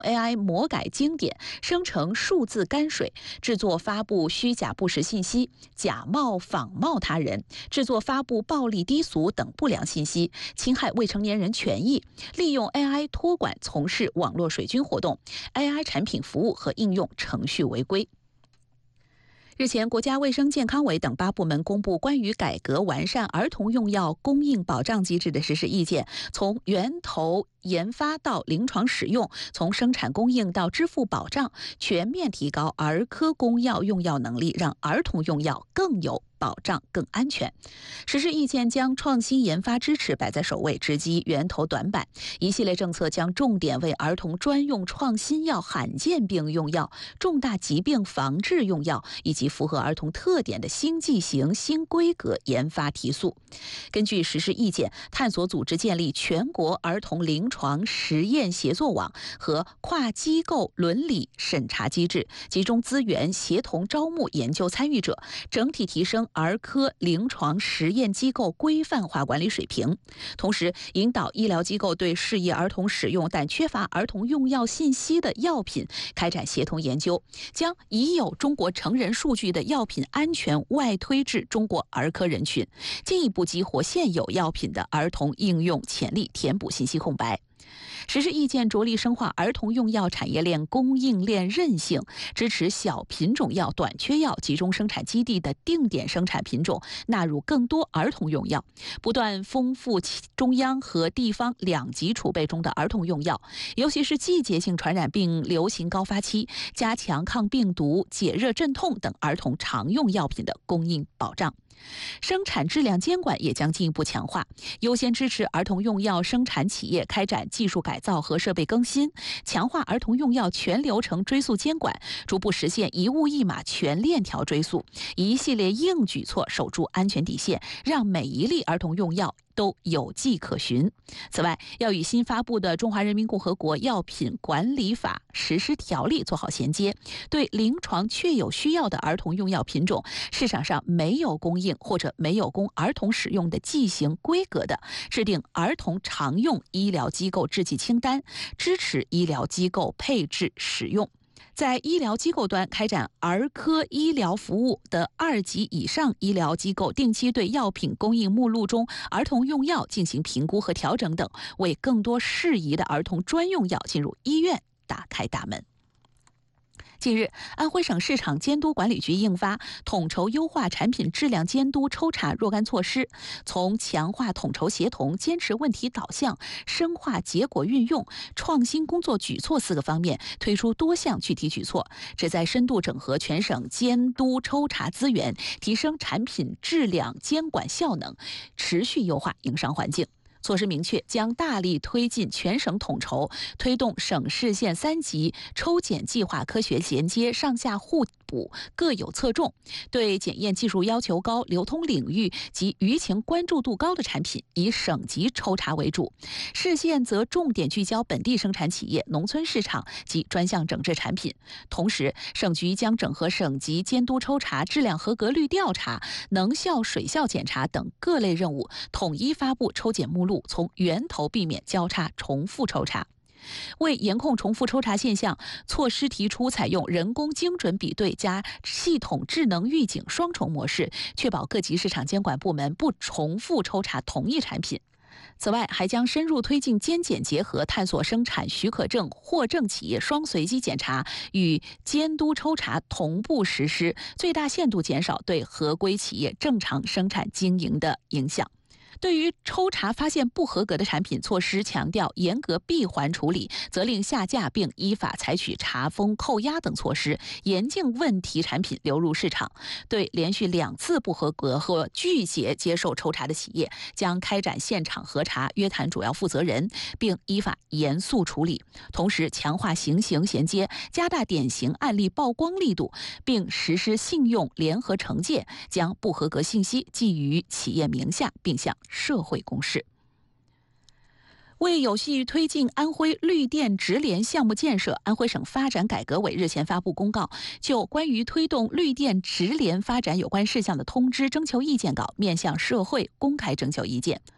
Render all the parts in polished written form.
AI 魔改经典，生成数字泔水，制作发布虚假不实信息，假冒仿冒他人，制作发布暴力低俗等不良信息，侵害未成年人权益，利用 AI 托管从事网络水军活动， AI 产品服务和应用程序违规。日前，国家卫生健康委等8部门公布关于改革完善儿童用药供应保障机制的实施意见，从源头研发到临床使用，从生产供应到支付保障，全面提高儿科公药用药能力，让儿童用药更有保障、更安全。实施意见将创新研发支持摆在首位，直击源头短板。一系列政策将重点为儿童专用创新药、罕见病用药、重大疾病防治用药以及符合儿童特点的新剂型、新规格研发提速。根据实施意见，探索组织建立全国儿童临床实验协作网和跨机构伦理审查机制，集中资源协同招募研究参与者，整体提升儿科临床实验机构规范化管理水平。同时，引导医疗机构对适宜儿童使用但缺乏儿童用药信息的药品开展协同研究，将已有中国成人数据的药品安全外推至中国儿科人群，进一步激活现有药品的儿童应用潜力，填补信息空白。实施意见着力深化儿童用药产业链供应链韧性，支持小品种药、短缺药集中生产基地的定点生产品种纳入更多儿童用药，不断丰富中央和地方两级储备中的儿童用药，尤其是季节性传染病流行高发期，加强抗病毒、解热镇痛等儿童常用药品的供应保障。生产质量监管也将进一步强化，优先支持儿童用药生产企业开展技术改造和设备更新，强化儿童用药全流程追溯监管，逐步实现一物一码全链条追溯，一系列硬举措守住安全底线，让每一粒儿童用药都有迹可循。此外，要与新发布的《中华人民共和国药品管理法实施条例》做好衔接，对临床确有需要的儿童用药品种，市场上没有供应或者没有供儿童使用的剂型规格的，制定儿童常用医疗机构制剂清单，支持医疗机构配置使用。在医疗机构端开展儿科医疗服务的2级以上医疗机构定期对药品供应目录中儿童用药进行评估和调整等，为更多适宜的儿童专用药进入医院打开大门。近日，安徽省市场监督管理局印发《统筹优化产品质量监督抽查若干措施》，从强化统筹协同、坚持问题导向、深化结果运用、创新工作举措4个方面，推出多项具体举措，旨在深度整合全省监督抽查资源，提升产品质量监管效能，持续优化营商环境。措施明确，将大力推进全省统筹，推动省市县3级抽检计划科学衔接、上下互补、各有侧重，对检验技术要求高、流通领域及舆情关注度高的产品，以省级抽查为主；市县则重点聚焦本地生产企业、农村市场及专项整治产品。同时，省局将整合省级监督抽查、质量合格率调查、能效水效检查等各类任务，统一发布抽检目录，从源头避免交叉重复抽查。为严控重复抽查现象，措施提出采用人工精准比对加系统智能预警双重模式，确保各级市场监管部门不重复抽查同一产品。此外，还将深入推进监检结合，探索生产许可证获证企业双随机检查与监督抽查同步实施，最大限度减少对合规企业正常生产经营的影响。对于抽查发现不合格的产品，措施强调严格闭环处理，责令下架并依法采取查封、扣押等措施，严禁问题产品流入市场。对连续2次不合格或拒绝接受抽查的企业，将开展现场核查，约谈主要负责人，并依法严肃处理。同时，强化刑刑衔接，加大典型案例曝光力度，并实施信用联合惩戒，将不合格信息记于企业名下，并向社会公示。为有序推进安徽绿电直联项目建设，安徽省发展改革委日前发布公告，就关于推动绿电直联发展有关事项的通知征求意见稿面向社会公开征求意见。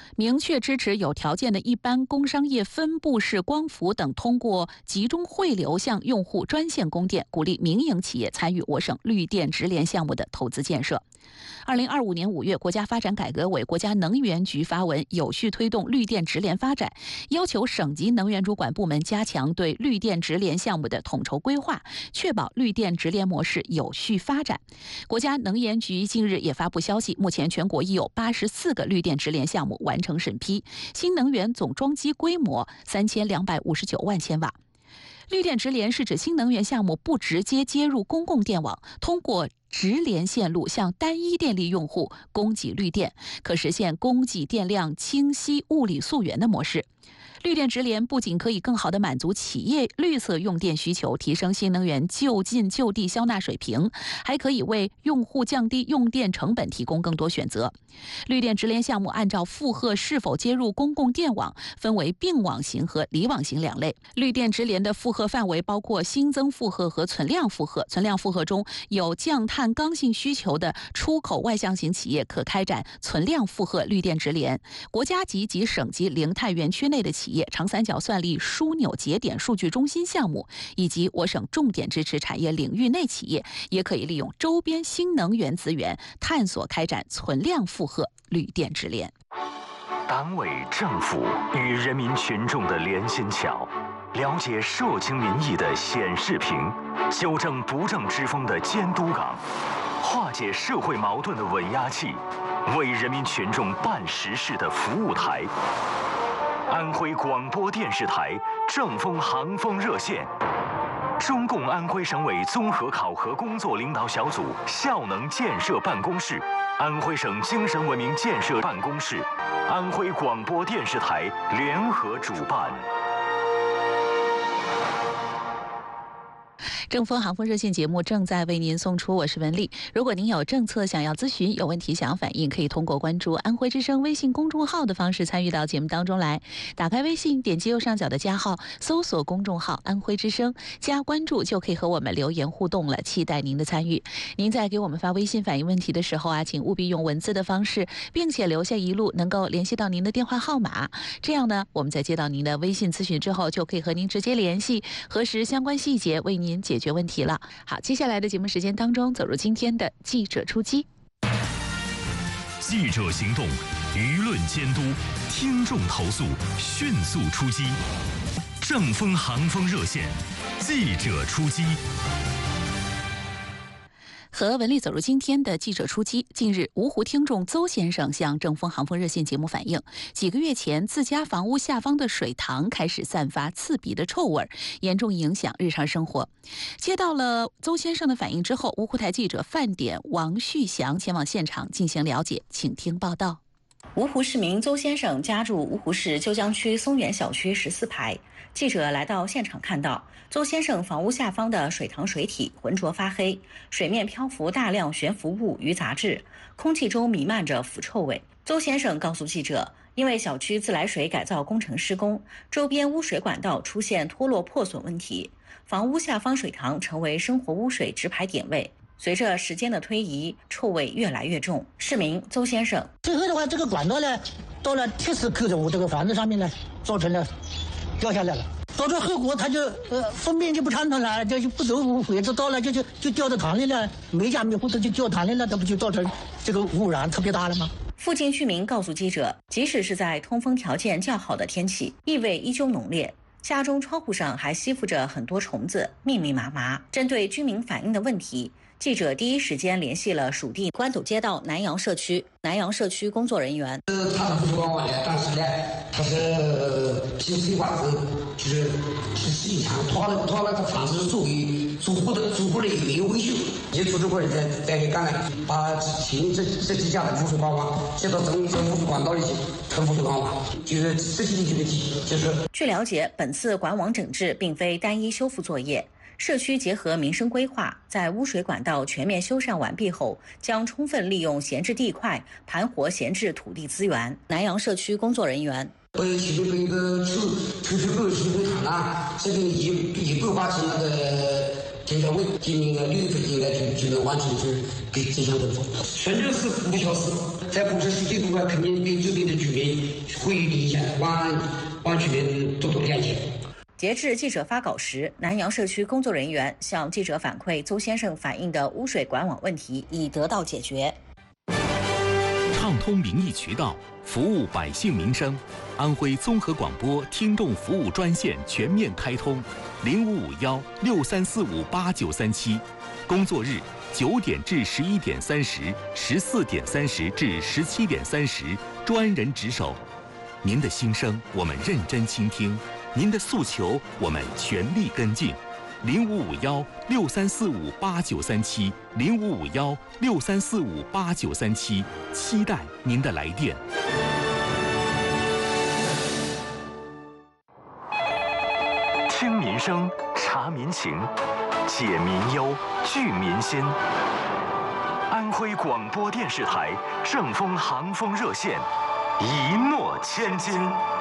明确支持有条件的一般工商业分布式光伏等通过集中汇流向用户专线供电，鼓励民营企业参与我省绿电直联项目的投资建设。2025年5月，国家发展改革委、国家能源局发文，有序推动绿电直联发展，要求省级能源主管部门加强对绿电直联项目的统筹规划，确保绿电直联模式有序发展。国家能源局近日也发布消息，目前全国已有84个绿电直联项目完成审批，新能源总装机规模3259万千瓦。绿电直联是指新能源项目不直接接入公共电网，通过直连线路向单一电力用户供给绿电，可实现供给电量清晰、物理溯源的模式。绿电直联不仅可以更好地满足企业绿色用电需求，提升新能源就近就地消纳水平，还可以为用户降低用电成本提供更多选择。绿电直联项目按照负荷是否接入公共电网，分为并网型和离网型两类。绿电直联的负荷范围包括新增负荷和存量负荷。存量负荷中有降碳刚性需求的出口外向型企业可开展存量负荷绿电直联。国家级及省级零碳园区内的企业、长三角算力枢纽节点数据中心项目以及我省重点支持产业领域内企业，也可以利用周边新能源资源，探索开展存量负荷绿电直联。 党委政府与人民群众的连心桥，了解社情民意的显示屏，纠正不正之风的监督岗，化解社会矛盾的稳压器，为人民群众办实事的服务台。安徽广播电视台正风航风热线，中共安徽省委综合考核工作领导小组效能建设办公室、安徽省精神文明建设办公室、安徽广播电视台联合主办。 正风航风热线节目正在为您送出，我是文丽。如果您有政策想要咨询，有问题想要反映，可以通过关注安徽之声微信公众号的方式参与到节目当中来。打开微信，点击右上角的加号，搜索公众号安徽之声，加关注就可以和我们留言互动了，期待您的参与。您在给我们发微信反映问题的时候啊，请务必用文字的方式，并且留下一路能够联系到您的电话号码，这样呢，我们在接到您的微信咨询之后，就可以和您直接联系，核实相关细节，为您解决问题了。好，接下来的节目时间当中，走入今天的记者出击。 记者行动，舆论监督，听众投诉，迅速出击。正风航风热线，记者出击。 和文丽走入今天的记者出击。近日，芜湖听众邹先生向正风航风热线节目反映，几个月前自家房屋下方的水塘开始散发刺鼻的臭味，严重影响日常生活。接到了邹先生的反映之后，芜湖台记者饭点王旭祥前往现场进行了解，请听报道。 芜湖市民邹先生家住芜湖市旧江区松原小区14排。记者来到现场看到，邹先生房屋下方的水塘水体浑浊发黑，水面漂浮大量悬浮物与杂质，空气中弥漫着腐臭味。邹先生告诉记者，因为小区自来水改造工程施工，周边污水管道出现脱落破损问题，房屋下方水塘成为生活污水直排点位。随着时间的推移，臭味越来越重。市民邹先生， 最后的话，这个管道呢，到了铁丝扣在我这个房子上面呢，造成了掉下来了。造成后果，它就粪便就不畅通了，就不走污水，这到了就掉到塘里了，没家没户的就掉塘里了，这不就造成这个污染特别大了吗？ 附近居民告诉记者，即使是在通风条件较好的天气，异味依旧浓烈。家中窗户上还吸附着很多虫子，密密麻麻。针对居民反映的问题，记者第一时间联系了属地官堵街道南阳社区工作人员。 他不是管我的，但是呢，他是平时的话就是以前拖了这房子作为住户的没有维修，也组织过人在干了，把这几家的污水管网接到正污水管道里去，成污水管网，就是这些这个就是。 据了解，本次管网整治并非单一修复作业。社区结合民生规划，在污水管道全面修缮完毕后，将充分利用闲置地块，盘活闲置土地资源。南阳社区工作人员。 其中一个抽水沟、抽水塘啊，这个一规划成那个停车位，今年的6月份应该就能完成这项工作。全就是5个小时， 在公司实际主管肯定对周边的居民会有影响，望居民多多谅解。 截至记者发稿时，南阳社区工作人员向记者反馈邹先生反映的污水管网问题已得到解决。 畅通民意渠道，服务百姓民生。安徽综合广播听众服务专线全面开通，0551-63458937，工作日9点至11点30、14点30至17点30，专人值守。您的心声我们认真倾听，您的诉求我们全力跟进。0551-63458937，0551-63458937，期待您的来电。 听民生，察民情，解民忧，聚民心。安徽广播电视台正风航风热线，一诺千金。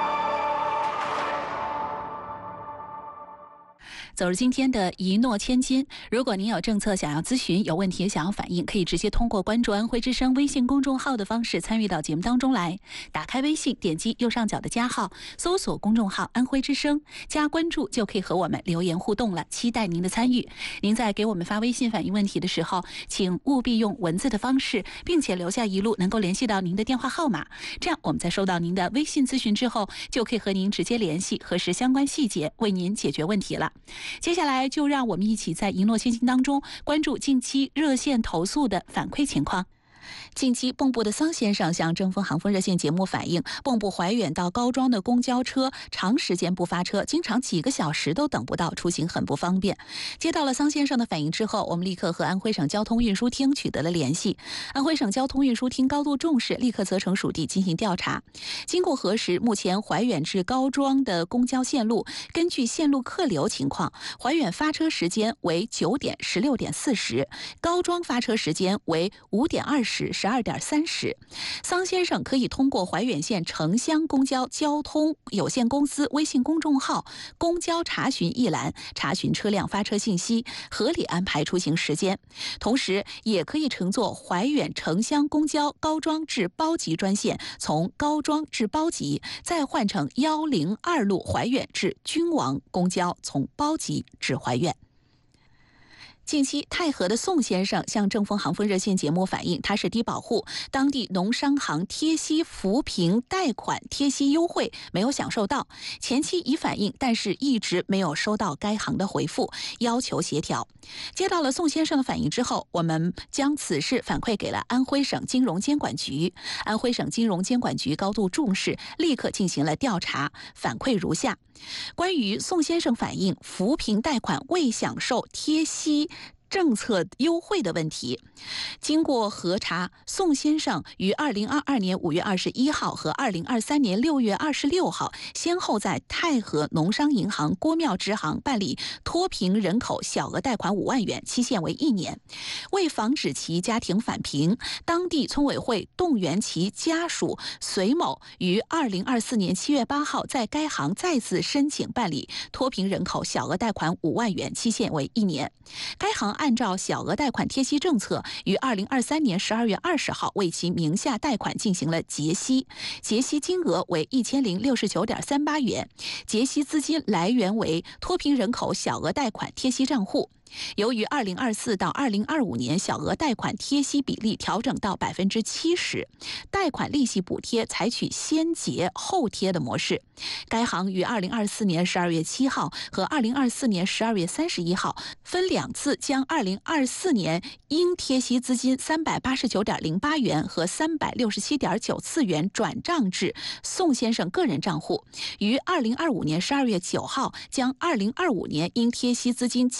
走入今天的一诺千金，如果您有政策想要咨询，有问题想要反映，可以直接通过关注安徽之声微信公众号的方式参与到节目当中来。打开微信，点击右上角的加号，搜索公众号安徽之声，加关注就可以和我们留言互动了，期待您的参与。您在给我们发微信反映问题的时候，请务必用文字的方式，并且留下一路能够联系到您的电话号码，这样我们在收到您的微信咨询之后，就可以和您直接联系，核实相关细节，为您解决问题了。接下来就让我们一起在一诺千金当中关注近期热线投诉的反馈情况。近期，蚌埠的桑先生向正风航风热线节目反映，蚌埠怀远到高庄的公交车长时间不发车，经常几个小时都等不到，出行很不方便。接到了桑先生的反映之后，我们立刻和安徽省交通运输厅取得了联系。安徽省交通运输厅高度重视，立刻责成属地进行调查。经过核实，目前怀远至高庄的公交线路，根据线路客流情况，怀远发车时间为9点、16点40，高庄发车时间为5点20、12点30。桑先生可以通过怀远县城乡公交交通有限公司微信公众号公交查询一栏查询车辆发车信息，合理安排出行时间。同时也可以乘坐怀远城乡公交高庄至褒集专线，从高庄至褒集，再换乘102路怀远至君王公交，从褒集至怀远。近期，太和的宋先生向正风航风热线节目反映，他是低保户，当地农商行贴息扶贫贷款贴息优惠没有享受到，前期已反映，但是一直没有收到该行的回复，要求协调。接到了宋先生的反映之后，我们将此事反馈给了安徽省金融监管局。安徽省金融监管局高度重视，立刻进行了调查，反馈如下。关于宋先生反映扶贫贷款未享受贴息政策优惠的问题，经过核查，宋先生于2022年5月21号和2023年6月26号先后在太和农商银行郭庙支行办理脱贫人口小额贷款5万元，期限为1年。为防止其家庭返贫，当地村委会动员其家属隋某于2024年7月8号在该行再次申请办理脱贫人口小额贷款5万元，期限为1年。该行按照小额贷款贴息政策，于2023年12月20号为其名下贷款进行了结息，结息金额为1069.38元，结息资金来源为脱贫人口小额贷款贴息账户。由于2024到2025年小额贷款贴息比例调整到70%，贷款利息补贴采取先结后贴的模式。该行于2024年12月7号和2024年12月31号分2次将2024年应贴息资金389.08元和367.94元转账至宋先生个人账户，于2025年12月9号将2025年应贴息资金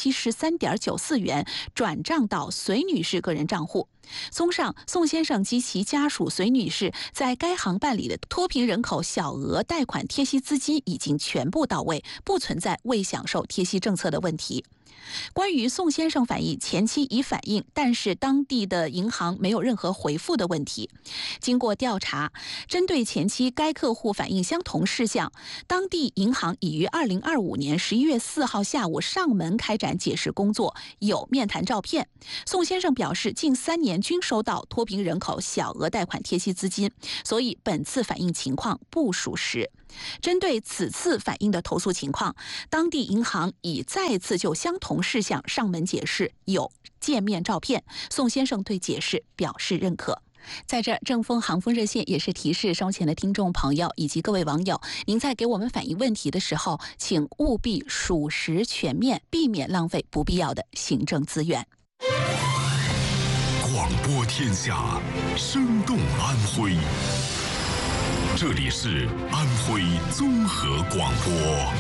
773.94元转账到隋女士个人账户。综上，宋先生及其家属隋女士在该行办理的脱贫人口小额贷款贴息资金已经全部到位，不存在未享受贴息政策的问题。关于宋先生反映前期已反映，但是当地的银行没有任何回复的问题，经过调查，针对前期该客户反映相同事项，当地银行已于2025年11月4号下午上门开展解释工作，有面谈照片。宋先生表示，近3年年均收到脱贫人口小额贷款贴息资金，所以本次反映情况不属实。针对此次反映的投诉情况，当地银行已再次就相同事项上门解释，有见面照片。宋先生对解释表示认可。在这正风航风热线也是提示收前的听众朋友以及各位网友，您在给我们反映问题的时候，请务必属实全面，避免浪费不必要的行政资源。 广播天下，生动安徽。这里是安徽综合广播。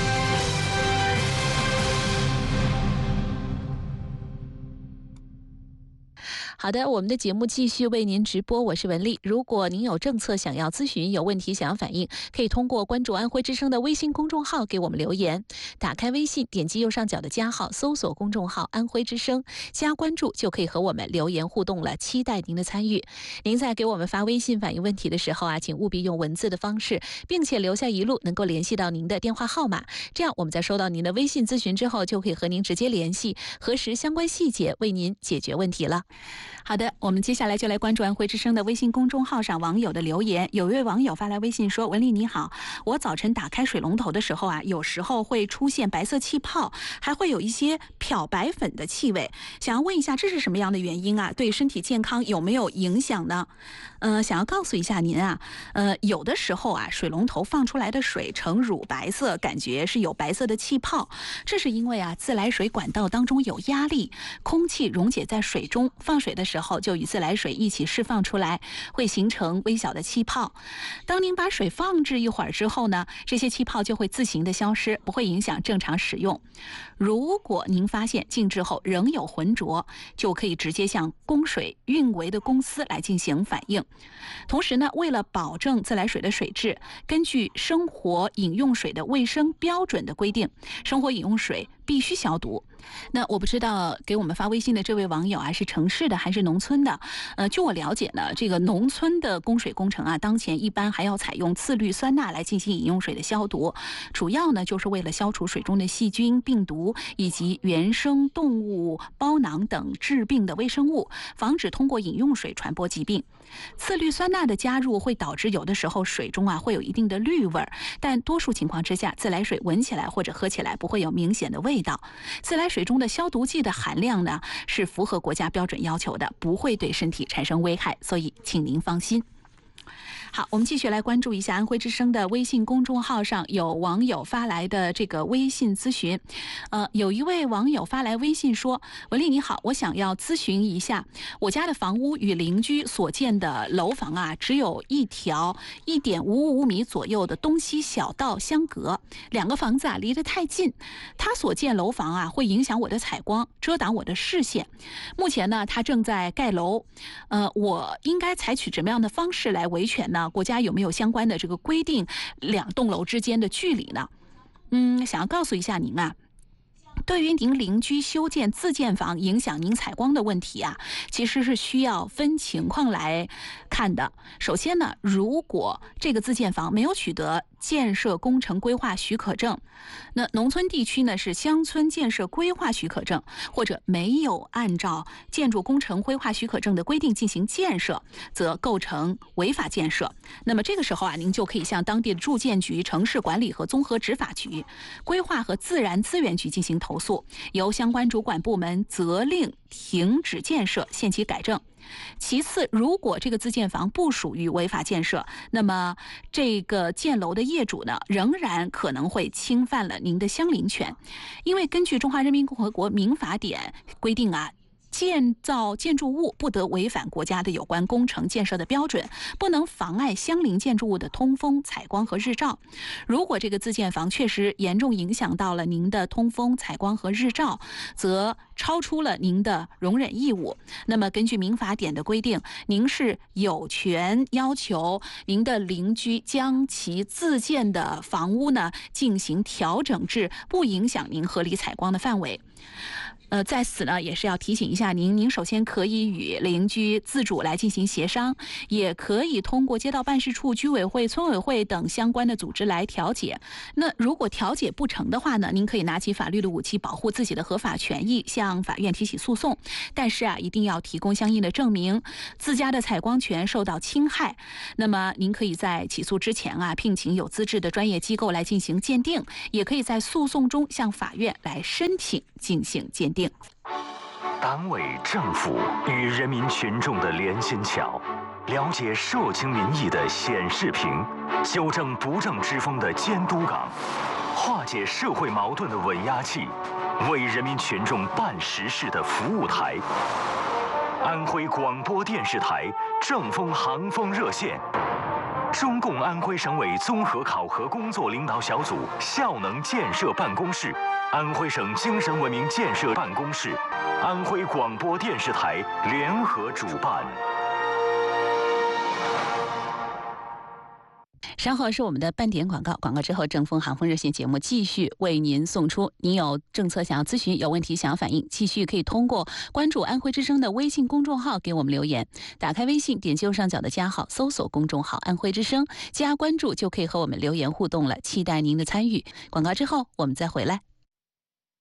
好的，我们的节目继续为您直播，我是文丽。如果您有政策想要咨询，有问题想要反映，可以通过关注安徽之声的微信公众号给我们留言。打开微信，点击右上角的加号，搜索公众号安徽之声，加关注就可以和我们留言互动了，期待您的参与。您在给我们发微信反映问题的时候啊，请务必用文字的方式，并且留下一路能够联系到您的电话号码，这样我们在收到您的微信咨询之后，就可以和您直接联系，核实相关细节，为您解决问题了。好的，我们接下来就来关注安徽之声的微信公众号上网友的留言。有一位网友发来微信说：文丽你好，我早晨打开水龙头的时候啊，有时候会出现白色气泡，还会有一些漂白粉的气味，想要问一下这是什么样的原因啊？对身体健康有没有影响呢？想要告诉一下您啊，有的时候啊，水龙头放出来的水呈乳白色，感觉是有白色的气泡，这是因为啊，自来水管道当中有压力，空气溶解在水中，放水的时候就与自来水一起释放出来，会形成微小的气泡。当您把水放置一会儿之后呢，这些气泡就会自行的消失，不会影响正常使用。如果您发现静置后仍有浑浊，就可以直接向供水运维的公司来进行反映。同时呢，为了保证自来水的水质，根据生活饮用水的卫生标准的规定，生活饮用水必须消毒。那我不知道给我们发微信的这位网友啊，是城市的还是农村的？据我了解呢，这个农村的供水工程啊，当前一般还要采用次氯酸钠来进行饮用水的消毒，主要呢就是为了消除水中的细菌、病毒以及原生动物包囊等致病的微生物，防止通过饮用水传播疾病。次氯酸钠的加入会导致有的时候水中啊会有一定的氯味，但多数情况之下，自来水闻起来或者喝起来不会有明显的味道。自来水中的消毒剂的含量呢是符合国家标准要求的，不会对身体产生危害，所以请您放心。好，我们继续来关注一下安徽之声的微信公众号上有网友发来的这个微信咨询。有一位网友发来微信说：文丽你好，我想要咨询一下，我家的房屋与邻居所建的楼房啊，只有一条1.55米左右的东西小道相隔，两个房子啊离得太近，他所建楼房啊会影响我的采光，遮挡我的视线。目前呢，他正在盖楼，我应该采取什么样的方式来维权呢？国家有没有相关的这个规定两栋楼之间的距离呢？想要告诉一下您啊，对于您邻居修建自建房影响您采光的问题啊，其实是需要分情况来看的。首先呢，如果这个自建房没有取得建设工程规划许可证，那农村地区呢是乡村建设规划许可证，或者没有按照建筑工程规划许可证的规定进行建设，则构成违法建设。那么这个时候啊，您就可以向当地的住建局、城市管理和综合执法局、规划和自然资源局进行投诉，由相关主管部门责令停止建设，限期改正。其次，如果这个自建房不属于违法建设，那么这个建楼的业主呢，仍然可能会侵犯了您的相邻权，因为根据《中华人民共和国民法典》规定啊，建造建筑物不得违反国家的有关工程建设的标准，不能妨碍相邻建筑物的通风、采光和日照。如果这个自建房确实严重影响到了您的通风、采光和日照，则超出了您的容忍义务。那么根据民法典的规定，您是有权要求您的邻居将其自建的房屋呢进行调整至不影响您合理采光的范围。在此呢，也是要提醒一下下您首先可以与邻居自主来进行协商，也可以通过街道办事处、居委会、村委会等相关的组织来调解。那如果调解不成的话呢，您可以拿起法律的武器保护自己的合法权益，向法院提起诉讼。但是一定要提供相应的证明，自家的采光权受到侵害。那么您可以在起诉之前聘请有资质的专业机构来进行鉴定，也可以在诉讼中向法院来申请进行鉴定。 党委政府与人民群众的连心桥，了解社情民意的显示屏，纠正不正之风的监督岗，化解社会矛盾的稳压器，为人民群众办实事的服务台。安徽广播电视台正风航风热线，中共安徽省委综合考核工作领导小组效能建设办公室，安徽省精神文明建设办公室，安徽广播电视台联合主办。 稍后是我们的半点广告，广告之后正风航风热线节目继续为您送出。您有政策想要咨询，有问题想要反映，继续可以通过关注安徽之声的微信公众号给我们留言。打开微信，点击右上角的加号，搜索公众号安徽之声，加关注就可以和我们留言互动了，期待您的参与。广告之后我们再回来。